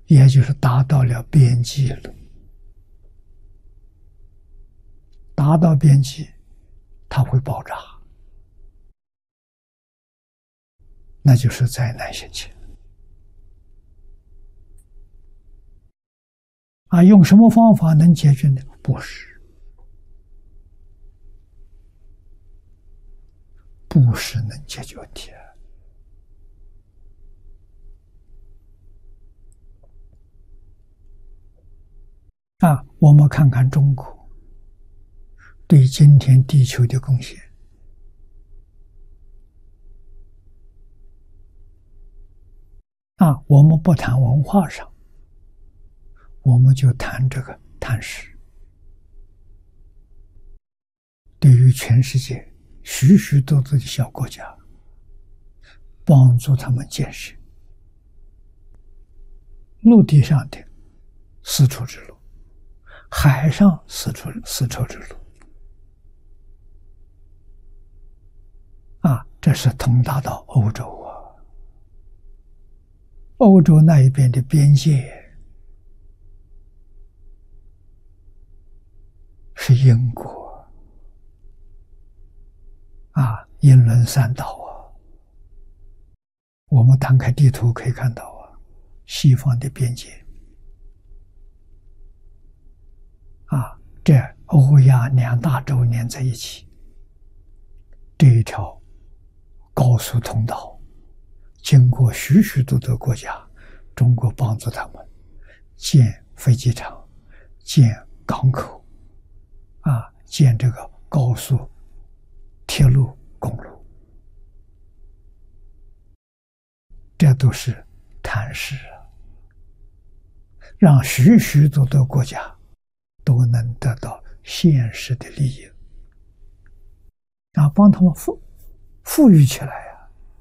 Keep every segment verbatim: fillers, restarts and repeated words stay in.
也就是达到了边际了。达到边际，它会爆炸，那就是灾难现前。啊，用什么方法能解决呢？布施，布施能解决问题。啊，我们看看中国对今天地球的贡献。啊，我们不谈文化上，我们就谈这个贪食。对于全世界许许多多的小国家，帮助他们建设陆地上的丝绸之路，海上丝绸丝绸之路。啊，这是通达到欧洲啊。欧洲那一边的边界是英国啊，英伦三岛啊。我们打开地图可以看到啊，西方的边界啊，这欧亚两大洲连在一起，这一条高速通道经过许许多多国家，中国帮助他们建飞机场、建港口啊，建这个高速铁路公路，这都是贪食啊，让许许多多国家都能得到现实的利益，啊，帮他们富富裕起来呀！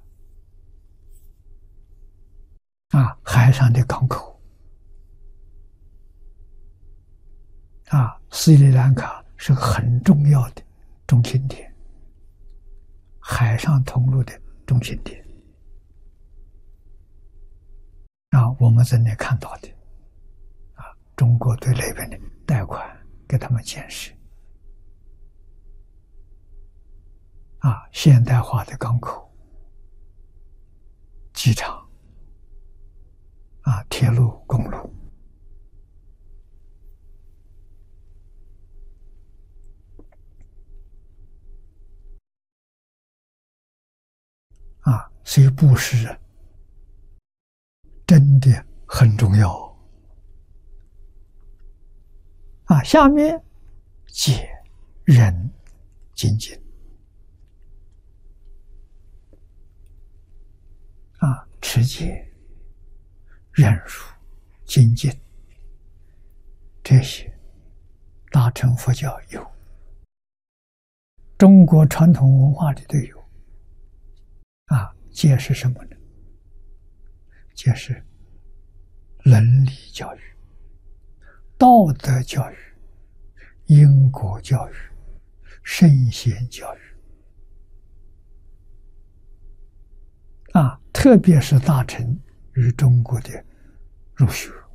啊，海上的港口，啊，斯里兰卡是个很重要的中心点，海上通路的中心点。啊，我们在那看到的，啊，中国对那边的贷款给他们建设，啊，现代化的港口、机场。啊，铁路、公路，啊，所以布施真的很重要。啊，下面解忍精进。啊，持戒。忍辱、精进，这些大乘佛教有，中国传统文化里都有。啊，戒是什么呢？戒是伦理教育、道德教育、因果教育、圣贤教育。啊，特别是大乘与中国的儒学，